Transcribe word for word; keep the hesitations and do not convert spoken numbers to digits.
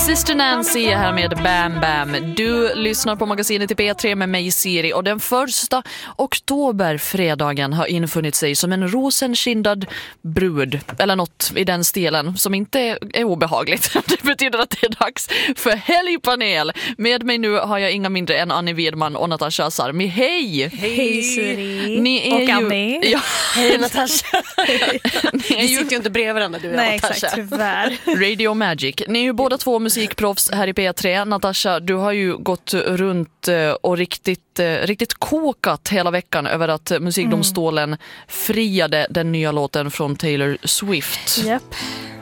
Sister Nancy här med Bam Bam. Du lyssnar på magasinet i P tre med mig Siri, och den första oktoberfredagen har infunnit sig som en rosenkindad brud eller något i den stilen som inte är obehagligt. Det betyder att det är dags för helgpanel. Med mig nu har jag inga mindre än Annie Widman och Natasha Sarmi. Hej! Hej Siri! Ni är och ju... Annie. Ja. Hej Natasha! Ni är Vi ju... sitter ju inte bredvid varandra, du och Nej, Natasha. exakt, tyvärr. Radio Magic. Ni är ju båda två musikproffs här i P tre. Natasha, du har ju gått runt och riktigt, riktigt kokat hela veckan över att musikdomstolen mm. friade den nya låten från Taylor Swift. Japp.